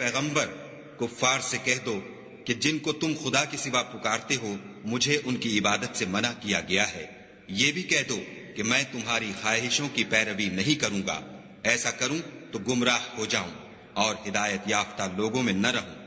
पैगंबर, कुफ्फार से कह दो कि जिनको तुम खुदा के सिवा पुकारते हो मुझे उनकी इबादत से मना किया गया है। ये भी कह दो कि मैं तुम्हारी ख्वाहिशों की पैरवी नहीं करूंगा। ऐसा करूं तो गुमराह हो जाऊं और हिदायत याफ्ता लोगों में न रहूं।